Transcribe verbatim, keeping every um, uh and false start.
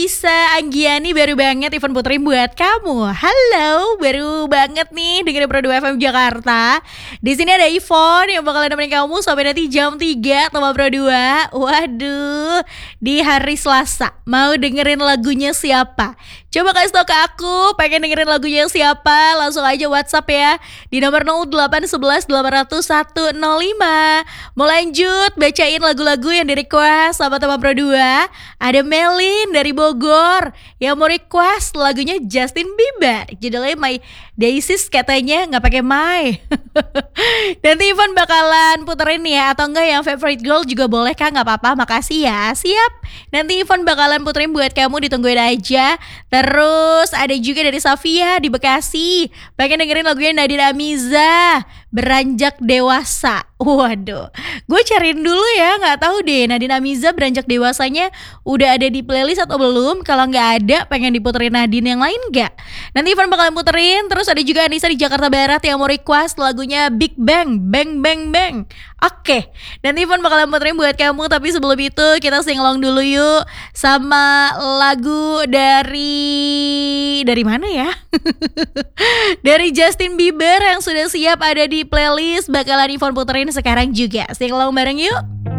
Isa Anggiani baru banget Ivan puterin buat kamu. Halo, baru banget nih dengerin Pro dua F M Jakarta. Di sini ada Ivon yang bakalan nemenin kamu sampai nanti jam tiga sama Pro dua. Waduh, di hari Selasa mau dengerin lagunya siapa? Coba kasih tau ke aku, pengen dengerin lagunya siapa? Langsung aja WhatsApp ya di nomor nol delapan satu satu delapan nol nol satu nol lima. Mau lanjut bacain lagu-lagu yang di request sama teman Pro dua. Ada Melin dari Bogor yang mau request lagunya Justin Bieber, judulnya My Daisies, katanya nggak pakai my. Nanti Ivan bakalan puterin ya, atau enggak yang Favorite Girl juga boleh kah? Nggak apa-apa, makasih ya. Siap, nanti Ivan bakalan puterin buat kamu, ditungguin aja. Terus ada juga dari Safia di Bekasi, pengen dengerin lagunya Nadine Amiza, Beranjak Dewasa. Waduh, gue cariin dulu ya, nggak tahu deh Nadine Amiza Beranjak Dewasanya udah ada di playlist atau belum. Kalau nggak ada, pengen diputerin Nadine yang lain nggak? Nanti Ivan bakalan puterin. Terus ada juga Anissa di Jakarta Barat yang mau request lagunya Big Bang, Bang Bang Bang. Oke, nanti Ivan bakalan puterin buat kamu. Tapi sebelum itu kita sing along dulu yuk sama lagu dari dari mana ya? Dari Justin Bieber yang sudah siap ada di playlist, bakalan Ivan puterin sekarang juga. Sing along bareng yuk.